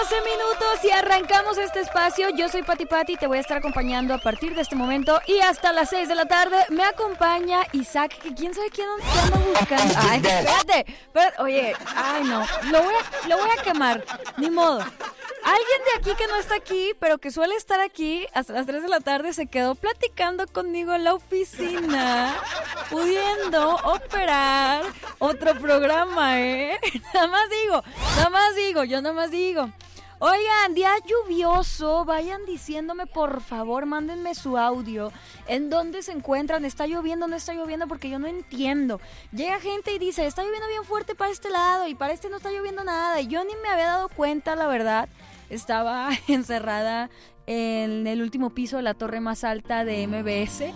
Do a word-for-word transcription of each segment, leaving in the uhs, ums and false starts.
doce minutos y arrancamos este espacio. Yo soy Pati Pati, te voy a estar acompañando a partir de este momento y hasta las seis de la tarde. Me acompaña Isaac, que quién sabe quién anda buscando. Ay, espérate, espérate. Oye, ay no, lo voy a, lo voy a quemar, ni modo. Alguien de aquí que no está aquí, pero que suele estar aquí hasta las tres de la tarde, se quedó platicando conmigo en la oficina, pudiendo operar otro programa, ¿eh? Nada más digo, nada más digo, yo nada más digo. Oigan, día lluvioso, vayan diciéndome por favor, mándenme su audio, en dónde se encuentran, está lloviendo, no está lloviendo, porque yo no entiendo. Llega gente y dice, está lloviendo bien fuerte para este lado y para este no está lloviendo nada, y yo ni me había dado cuenta, la verdad. Estaba encerrada en el último piso de la torre más alta de M B S.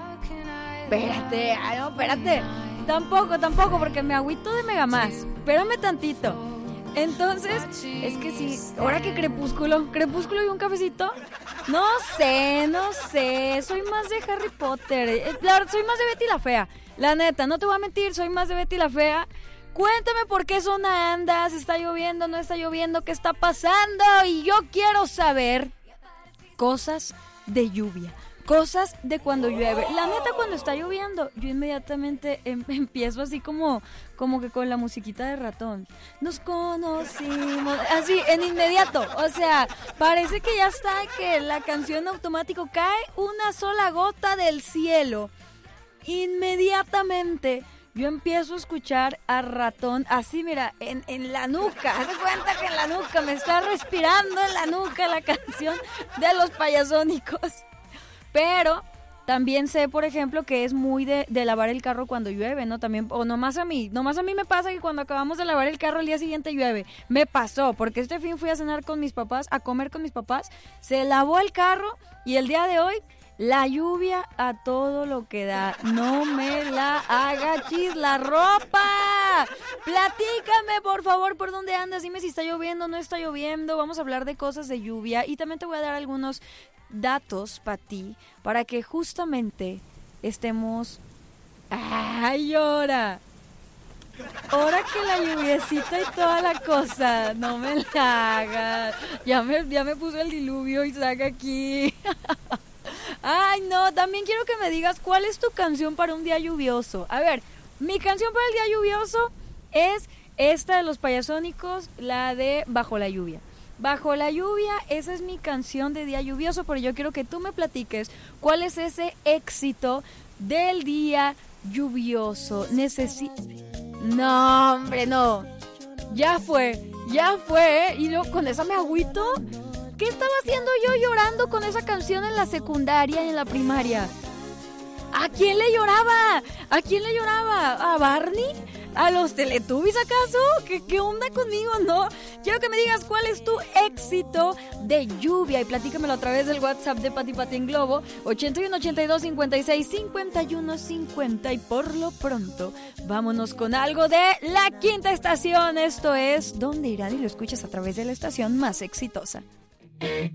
Espérate, ay, no, espérate, tampoco, tampoco, porque me agüito de mega más, espérame tantito. Entonces, es que sí, ahora que Crepúsculo, Crepúsculo y un cafecito, no sé, no sé, soy más de Harry Potter, la verdad, soy más de Betty la Fea, la neta, no te voy a mentir, soy más de Betty la Fea. Cuéntame por qué zona andas, está lloviendo, no está lloviendo, qué está pasando, y yo quiero saber cosas de lluvia. Cosas de cuando llueve. La neta, cuando está lloviendo, yo inmediatamente em- empiezo así como, como que con la musiquita de ratón. Nos conocimos, así, en inmediato. O sea, parece que ya está, que la canción automático cae una sola gota del cielo. Inmediatamente yo empiezo a escuchar a Ratón, así mira, en, en la nuca. Haz de cuenta que en la nuca, me está respirando en la nuca la canción de los Payasónicos. Pero también sé, por ejemplo, que es muy de, de lavar el carro cuando llueve, ¿no? También, o nomás a mí, nomás a mí me pasa que cuando acabamos de lavar el carro al día siguiente llueve. Me pasó, porque este fin fui a cenar con mis papás, a comer con mis papás, se lavó el carro y el día de hoy, la lluvia a todo lo que da. No me la haga chis la ropa. Platícame, por favor, por dónde andas. Dime si está lloviendo, no está lloviendo. Vamos a hablar de cosas de lluvia y también te voy a dar algunos datos para ti, para que justamente estemos... ¡Ay, ahora! Ahora que la lluviecita y toda la cosa, no me la hagas. Ya me, ya me puso el diluvio y saca aquí. Ay, no, también quiero que me digas cuál es tu canción para un día lluvioso. A ver, mi canción para el día lluvioso es esta de los Payasónicos, la de Bajo la lluvia. Bajo la lluvia, esa es mi canción de día lluvioso, pero yo quiero que tú me platiques cuál es ese éxito del día lluvioso. Necesito... No, hombre, no. Ya fue, ya fue, ¿eh? Y luego con esa me agüito. ¿Qué estaba haciendo yo llorando con esa canción en la secundaria y en la primaria? ¿A quién le lloraba? ¿A quién le lloraba? ¿A Barney? ¿A los Teletubbies acaso? ¿Qué, qué onda conmigo? No. Quiero que me digas cuál es tu éxito de lluvia y platícamelo a través del WhatsApp de Pati Pati en Globo ochenta y uno, ochenta y dos, cincuenta y seis, cincuenta y uno, cincuenta. Y por lo pronto, vámonos con algo de La Quinta Estación. Esto es ¿Dónde irán? Y lo escuchas a través de la estación más exitosa.